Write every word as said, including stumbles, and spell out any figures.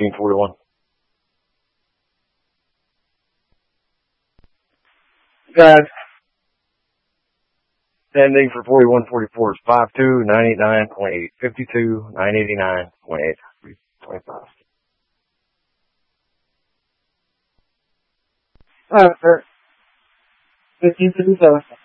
fourteen forty-one. Guys, ending for forty-one forty-four is five two nine eight nine point eight, fifty-two nine eighty-nine point eight, twenty-five. Alright, sir. fifteen fifty-seven.